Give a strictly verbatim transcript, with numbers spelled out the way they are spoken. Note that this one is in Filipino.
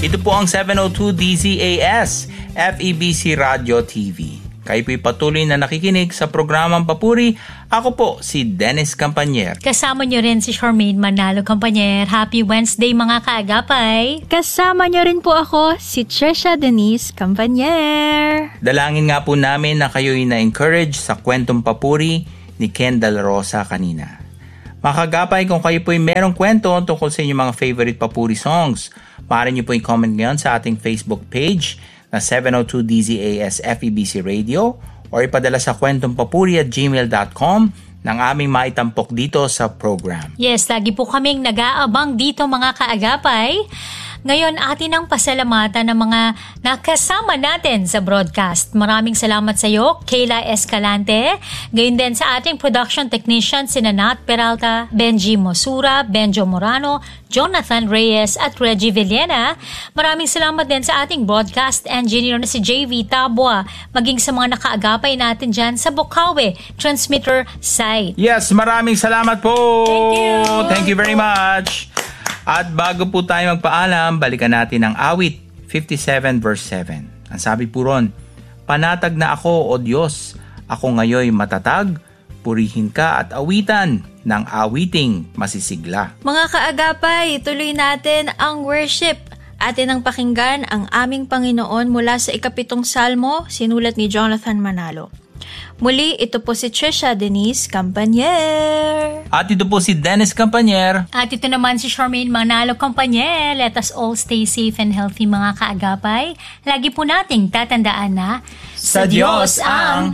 Ito po ang seven oh two D Z A S, F E B C Radio T V. Kayo po'y patuloy na nakikinig sa programang Papuri. Ako po si Dennis Campanyer. Kasama nyo rin si Charmaine Manalo Campanyer. Happy Wednesday mga kaagapay. Kasama nyo rin po ako, si Trisha Denise Campanyer. Dalangin nga po namin na kayo'y na-encourage sa kwentong Papuri ni Ken Dela Rosa kanina. Mga kaagapay, kung kayo po'y merong kwento tungkol sa inyong mga favorite Papuri songs, maaari nyo po'y comment ngayon sa ating Facebook page na seven oh two D Z A S F E B C Radio or ipadala sa kwentompapuri at gmail dot com ng aming maitampok dito sa program. Yes, lagi po kaming nag-aabang dito mga kaagapay. Ngayon, atin ang pasalamatan ng mga nakasama natin sa broadcast. Maraming salamat sa iyo, Kayla Escalante. Gayon din sa ating production technician, sina Nat Peralta, Benji Mosura, Benjo Morano, Jonathan Reyes at Reggie Villena. Maraming salamat din sa ating broadcast engineer na si J V Tabua, maging sa mga nakaagapay natin dyan sa Bukawi Transmitter Site. Yes, maraming salamat po! Thank you! Thank you very much! At bago po tayo magpaalam, balikan natin ang awit fifty-seven verse seven. Ang sabi po ron, "Panatag na ako, O Diyos, ako ngayoy matatag, purihin ka at awitan ng awiting masisigla." Mga kaagapay, tuloy natin ang worship. Atin ang pakinggan ang aming Panginoon mula sa ikapitong salmo, sinulat ni Jonathan Manalo. Muli, ito po si Trisha Denise Campanyer. At ito po si Dennis Campanyer. At ito naman si Charmaine Manalo Campanyer. Let us all stay safe and healthy mga kaagapay. Lagi po nating tatandaan na Sa Diyos ang